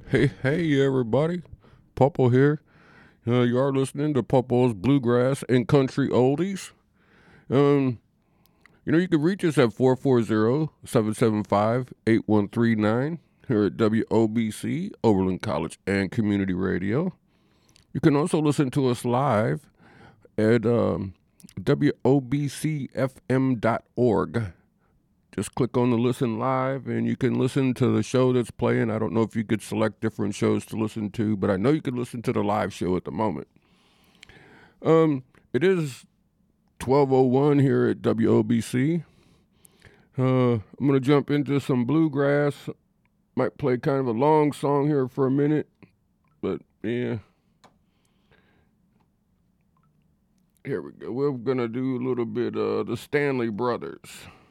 Hey, everybody. Popo here. You are listening to Popo's Bluegrass and Country Oldies. Um, you can reach us at 440-775-8139 here at WOBC, Overland College and Community Radio. You can also listen to us live at WOBCFM.org. Just click on the listen live and you can listen to the show that's playing. I don't know if you could select different shows to listen to, but I know you can listen to the live show at the moment. It is 12:01 here at WOBC. I'm going to jump into some bluegrass. Might play kind of a long song here for a minute, but yeah. Here we go. We're going to do a little bit of the Stanley Brothers.